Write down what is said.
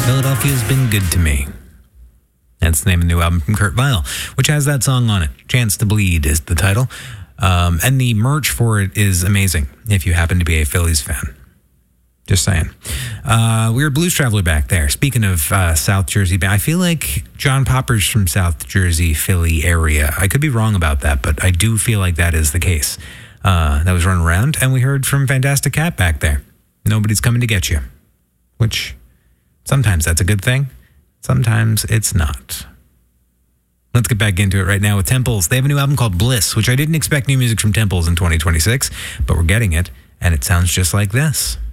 Philadelphia's been good to me. That's the name of the new album from Kurt Vile, which has that song on it. Chance to Bleed is the title. And the merch for it is amazing if you happen to be a Phillies fan. Just saying. Weird Blues Traveler back there. Speaking of South Jersey, I feel like John Popper's from South Jersey, Philly area. I could be wrong about that, but I do feel like that is the case. That was running around, and we heard from Fantastic Cat back there. Nobody's coming to get you. Which, sometimes that's a good thing. Sometimes it's not. Let's get back into it right now with Temples. They have a new album called Bliss, which I didn't expect new music from Temples in 2026, but we're getting it, and it sounds just like this.